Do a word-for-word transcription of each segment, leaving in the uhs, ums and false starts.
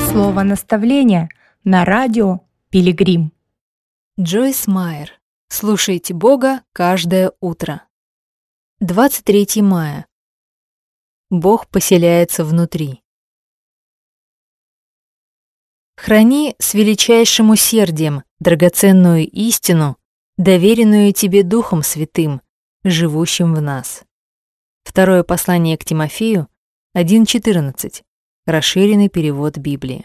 Слово наставления на радио Пилигрим. Джойс Майер. Слушайте Бога каждое утро. двадцать третьего мая. Бог поселяется внутри. Храни с величайшим усердием драгоценную истину, доверенную тебе Духом Святым, живущим в нас. Второе послание к Тимофею, один четырнадцать. Расширенный перевод Библии.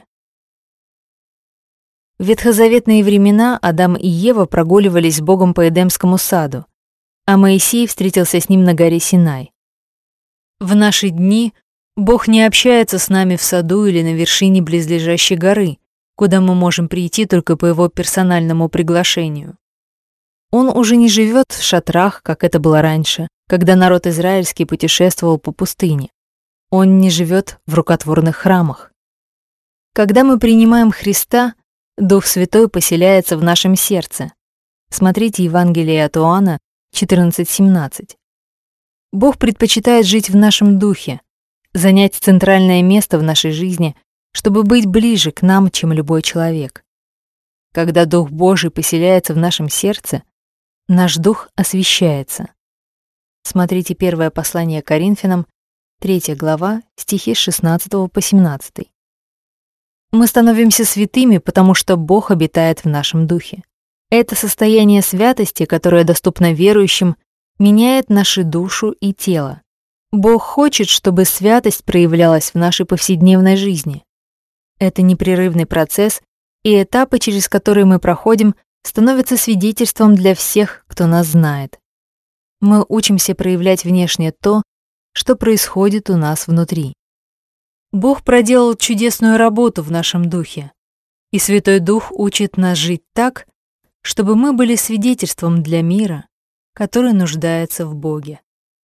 В ветхозаветные времена Адам и Ева прогуливались с Богом по Эдемскому саду, а Моисей встретился с ним на горе Синай. В наши дни Бог не общается с нами в саду или на вершине близлежащей горы, куда мы можем прийти только по его персональному приглашению. Он уже не живет в шатрах, как это было раньше, когда народ израильский путешествовал по пустыне. Он не живет в рукотворных храмах. Когда мы принимаем Христа, Дух Святой поселяется в нашем сердце. Смотрите Евангелие от Иоанна четырнадцать семнадцать. Бог предпочитает жить в нашем духе, занять центральное место в нашей жизни, чтобы быть ближе к нам, чем любой человек. Когда Дух Божий поселяется в нашем сердце, наш дух освящается. Смотрите первое послание к Коринфянам, третья глава, стихи с шестнадцатого по семнадцатый. Мы становимся святыми, потому что Бог обитает в нашем духе. Это состояние святости, которое доступно верующим, меняет нашу душу и тело. Бог хочет, чтобы святость проявлялась в нашей повседневной жизни. Это непрерывный процесс, и этапы, через которые мы проходим, становятся свидетельством для всех, кто нас знает. Мы учимся проявлять внешне то, что происходит у нас внутри. Бог проделал чудесную работу в нашем духе, и Святой Дух учит нас жить так, чтобы мы были свидетельством для мира, который нуждается в Боге.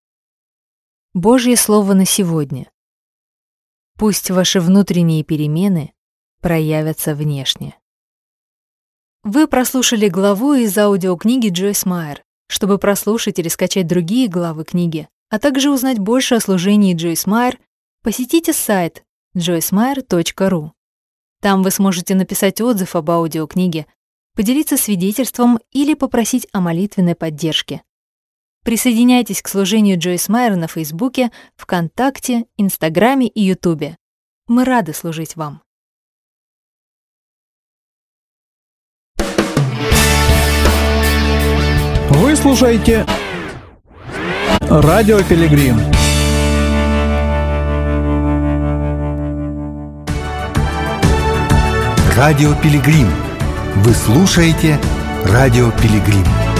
Божье слово на сегодня. Пусть ваши внутренние перемены проявятся внешне. Вы прослушали главу из аудиокниги Джойс Майер. Чтобы прослушать или скачать другие главы книги, а также узнать больше о служении Джойс Майер, посетите сайт джойс майер точка ру. Там вы сможете написать отзыв об аудиокниге, поделиться свидетельством или попросить о молитвенной поддержке. Присоединяйтесь к служению Джойс Майер на Фейсбуке, ВКонтакте, Инстаграме и Ютубе. Мы рады служить вам. Вы слушаете Радио Пилигрим. Радио Пилигрим. Вы слушаете Радио Пилигрим.